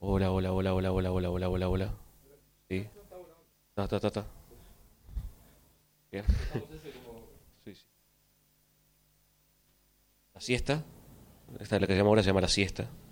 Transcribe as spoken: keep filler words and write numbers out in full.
Hola, hola, hola, hola, hola, hola, hola, hola, hola. Sí. Ta, ta, ta, ta. Bien. Sí, sí. La siesta. Esta es la que se llama ahora, se llama la siesta.